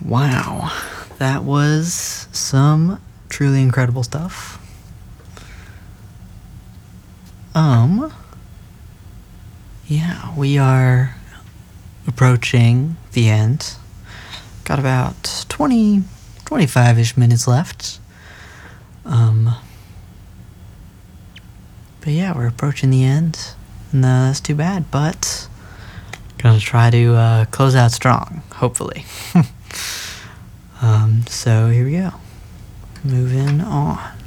Wow, that was some truly incredible stuff. Yeah, we are approaching the end. Got about 25-ish minutes left. But yeah, we're approaching the end. No, that's too bad, but gonna try to close out strong, hopefully. So here we go. Moving on.